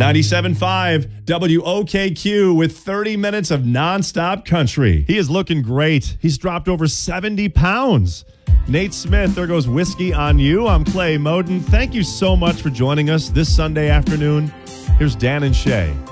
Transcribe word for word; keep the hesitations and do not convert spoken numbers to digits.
ninety-seven point five W O K Q with thirty minutes of nonstop country. He is looking great. He's dropped over seventy pounds. Nate Smith, there goes Whiskey on You. I'm Clay Moden. Thank you so much for joining us this Sunday afternoon. Here's Dan and Shay.